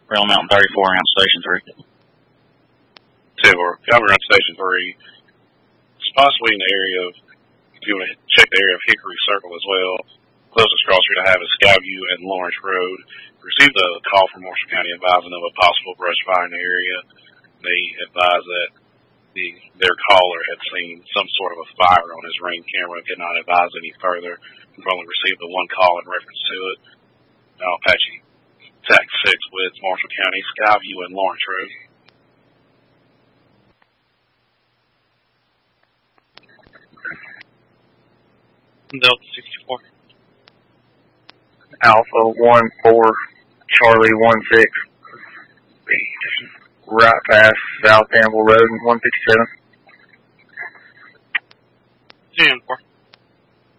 Rail Mountain 34 around Station 3. Covering around Station 3. It's possibly in the area of, if you want to check the area of Hickory Circle as well. Closest cross street I have is Skyview and Lawrence Road. Received a call from Marshall County advising them of a possible brush fire in the area. They advised that their caller had seen some sort of a fire on his Ring camera and could not advise any further. We've only received the one call in reference to it. Apache TAC 6 with Marshall County, Skyview, and Lawrence Road. Delta 64. Alpha 1-4, Charlie 1-6. Right past South Danville Road, 157.